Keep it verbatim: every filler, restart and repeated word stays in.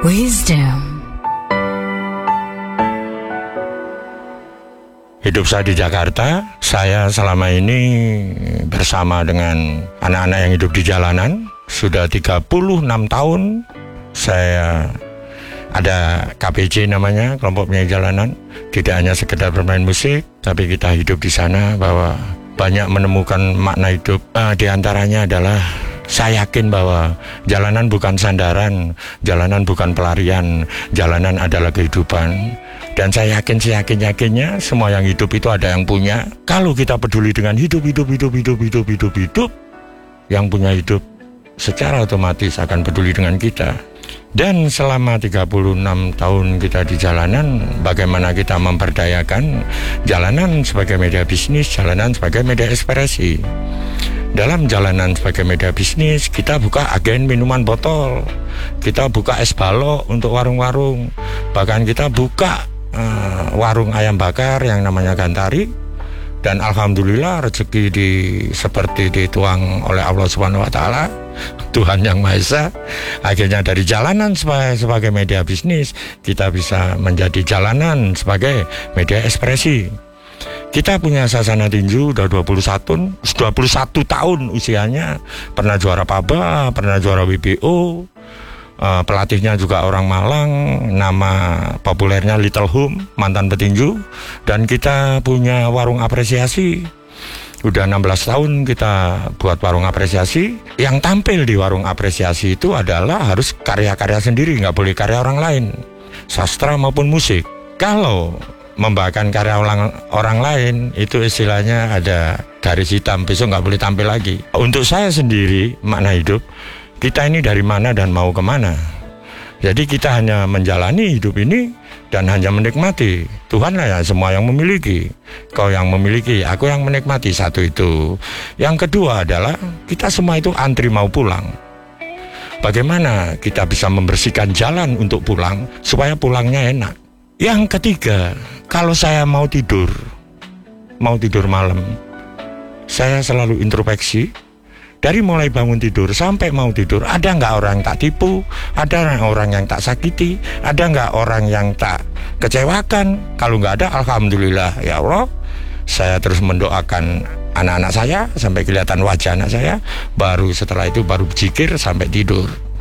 Wisdom. Hidup saya di Jakarta, saya selama ini bersama dengan anak-anak yang hidup di jalanan. Sudah tiga puluh enam tahun saya ada K P J namanya, kelompok penyanyi jalanan. Tidak hanya sekedar bermain musik, tapi kita hidup di sana bahwa banyak menemukan makna hidup. Nah, di antaranya adalah saya yakin bahwa jalanan bukan sandaran, jalanan bukan pelarian, jalanan adalah kehidupan. Dan saya yakin, seyakin-yakinnya semua yang hidup itu ada yang punya. Kalau kita peduli dengan hidup, hidup, hidup, hidup, hidup, hidup, hidup, yang punya hidup secara otomatis akan peduli dengan kita. Dan selama tiga puluh enam tahun kita di jalanan, bagaimana kita memperdayakan jalanan sebagai media bisnis, jalanan sebagai media ekspresi. Dalam jalanan sebagai media bisnis, kita buka agen minuman botol, kita buka es balok untuk warung-warung, bahkan kita buka uh, warung ayam bakar yang namanya Gantari. Dan alhamdulillah rezeki di seperti dituang oleh Allah Subhanahu Wa Taala, Tuhan Yang Maha Esa. Akhirnya dari jalanan sebagai, sebagai media bisnis, kita bisa menjadi jalanan sebagai media ekspresi. Kita punya Sasana Tinju udah dua puluh satu tahun usianya, pernah juara P A B A, pernah juara W B O. Uh, pelatihnya juga orang Malang, nama populernya Little Home, mantan petinju. Dan kita punya warung apresiasi, udah enam belas tahun kita buat warung apresiasi. Yang tampil di warung apresiasi itu adalah harus karya-karya sendiri, nggak boleh karya orang lain, sastra maupun musik. Kalau membawakan karya orang, orang lain, itu istilahnya ada garis hitam, besok nggak boleh tampil lagi. Untuk saya sendiri, makna hidup, kita ini dari mana dan mau kemana. Jadi kita hanya menjalani hidup ini dan hanya menikmati. Tuhanlah ya semua yang memiliki. Kau yang memiliki, aku yang menikmati. Satu itu. Yang kedua adalah kita semua itu antri mau pulang. Bagaimana kita bisa membersihkan jalan untuk pulang supaya pulangnya enak. Yang ketiga, kalau saya mau tidur, mau tidur malam, saya selalu introspeksi. Dari mulai bangun tidur sampai mau tidur, ada nggak orang yang tak tipu, ada nggak orang yang tak sakiti, ada nggak orang yang tak kecewakan. Kalau nggak ada, alhamdulillah ya Allah, saya terus mendoakan anak-anak saya sampai kelihatan wajah anak saya. Baru setelah itu baru zikir sampai tidur.